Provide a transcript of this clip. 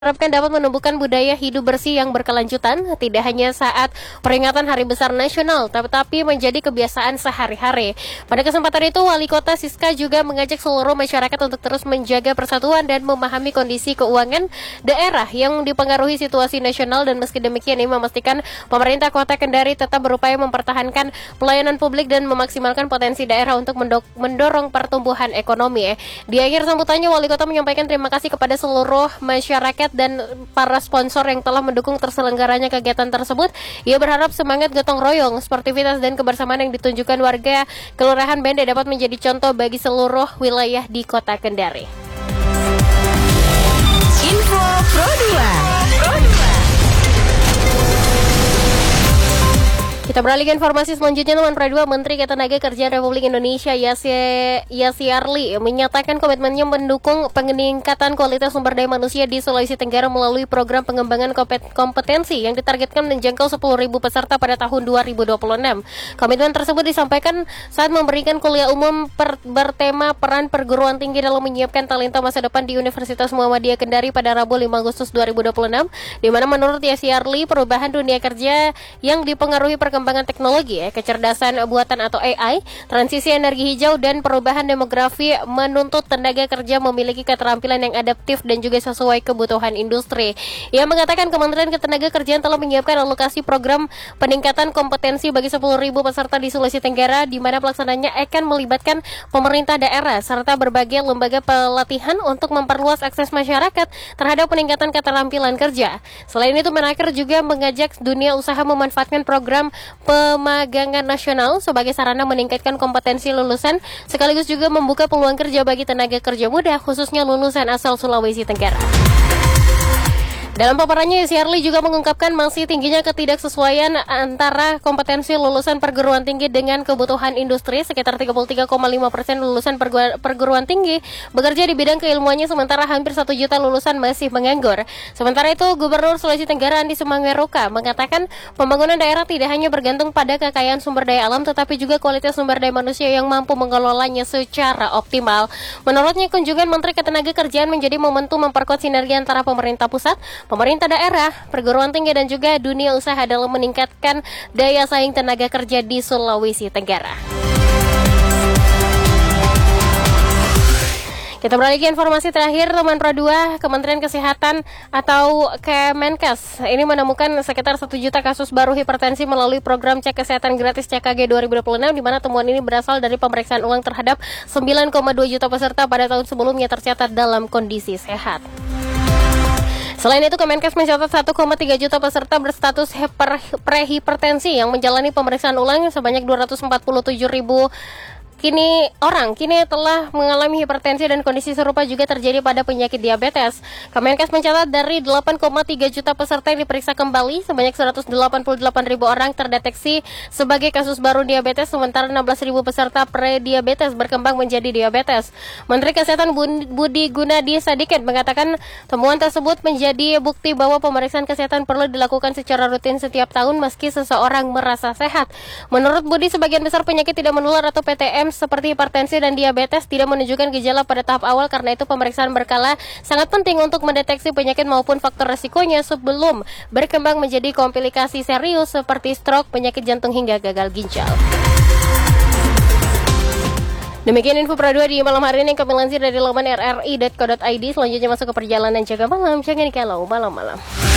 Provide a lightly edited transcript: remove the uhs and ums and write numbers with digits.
Harapkan dapat menumbuhkan budaya hidup bersih yang berkelanjutan, tidak hanya saat peringatan Hari Besar Nasional, tetapi menjadi kebiasaan sehari-hari. Pada kesempatan itu, Wali Kota Siska juga mengajak seluruh masyarakat untuk terus menjaga persatuan dan memahami kondisi keuangan daerah yang dipengaruhi situasi nasional, dan meski demikian ini memastikan pemerintah Kota Kendari tetap berupaya mempertahankan pelayanan publik dan memaksimalkan potensi daerah untuk mendorong pertumbuhan ekonomi. Di akhir sambutannya, Wali Kota menyampaikan terima kasih kepada seluruh masyarakat dan para sponsor yang telah mendukung terselenggaranya kegiatan tersebut. Ia berharap semangat gotong royong, sportivitas dan kebersamaan yang ditunjukkan warga Kelurahan Bende dapat menjadi contoh bagi seluruh wilayah di Kota Kendari. Info Pro 2. Kita beralih ke informasi selanjutnya, teman Pro 2. Menteri Ketenagakerjaan Republik Indonesia Yassi Arli menyatakan komitmennya mendukung peningkatan kualitas sumber daya manusia di Sulawesi Tenggara melalui program pengembangan kompetensi yang ditargetkan menjangkau 10.000 peserta pada tahun 2026. Komitmen tersebut disampaikan saat memberikan kuliah umum bertema peran perguruan tinggi dalam menyiapkan talenta masa depan di Universitas Muhammadiyah Kendari pada Rabu 5 Agustus 2026, di mana menurut Yassi Arli perubahan dunia kerja yang dipengaruhi perkembangan teknologi, kecerdasan buatan atau AI, transisi energi hijau, dan perubahan demografi menuntut tenaga kerja memiliki keterampilan yang adaptif dan juga sesuai kebutuhan industri. Ia mengatakan Kementerian Ketenagakerjaan telah menyiapkan alokasi program peningkatan kompetensi bagi 10.000 peserta di Sulawesi Tenggara, di mana pelaksananya akan melibatkan pemerintah daerah serta berbagai lembaga pelatihan untuk memperluas akses masyarakat terhadap peningkatan keterampilan kerja. Selain itu, Menaker juga mengajak dunia usaha memanfaatkan program pemagangan nasional sebagai sarana meningkatkan kompetensi lulusan, sekaligus juga membuka peluang kerja bagi tenaga kerja muda, khususnya lulusan asal Sulawesi Tenggara. Dalam paparannya, Yassi Arli juga mengungkapkan masih tingginya ketidaksesuaian antara kompetensi lulusan perguruan tinggi dengan kebutuhan industri. Sekitar 33,5% lulusan perguruan tinggi bekerja di bidang keilmuannya, sementara hampir 1 juta lulusan masih menganggur. Sementara itu, Gubernur Sulawesi Tenggara Andi Sumanggaruka mengatakan pembangunan daerah tidak hanya bergantung pada kekayaan sumber daya alam, tetapi juga kualitas sumber daya manusia yang mampu mengelolanya secara optimal. Menurutnya, kunjungan Menteri Ketenagakerjaan menjadi momentum memperkuat sinergi antara pemerintah pusat, pemerintah daerah, perguruan tinggi, dan juga dunia usaha dalam meningkatkan daya saing tenaga kerja di Sulawesi Tenggara. Kita beralih ke informasi terakhir, teman Pro 2. Kementerian Kesehatan atau Kemenkes ini menemukan sekitar 1 juta kasus baru hipertensi melalui program cek kesehatan gratis CKG 2026, di mana temuan ini berasal dari pemeriksaan ulang terhadap 9,2 juta peserta pada tahun sebelumnya tercatat dalam kondisi sehat. Selain itu, Kemenkes mencatat 1,3 juta peserta berstatus prehipertensi yang menjalani pemeriksaan ulang. Sebanyak 247.000 kini telah mengalami hipertensi, dan kondisi serupa juga terjadi pada penyakit diabetes. Kemenkes mencatat dari 8,3 juta peserta yang diperiksa kembali, sebanyak 188.000 orang terdeteksi sebagai kasus baru diabetes, sementara 16.000 peserta prediabetes berkembang menjadi diabetes. Menteri Kesehatan Budi Gunadi Sadikin mengatakan temuan tersebut menjadi bukti bahwa pemeriksaan kesehatan perlu dilakukan secara rutin setiap tahun meski seseorang merasa sehat. Menurut Budi, sebagian besar penyakit tidak menular atau PTM seperti hipertensi dan diabetes tidak menunjukkan gejala pada tahap awal, karena itu pemeriksaan berkala sangat penting untuk mendeteksi penyakit maupun faktor resikonya sebelum berkembang menjadi komplikasi serius seperti stroke, penyakit jantung, hingga gagal ginjal. Demikian info Pro 2 di malam hari ini yang kami lansir dari laman rri.co.id. Selanjutnya masuk ke perjalanan jaga malam, jangan dikalau malam-malam.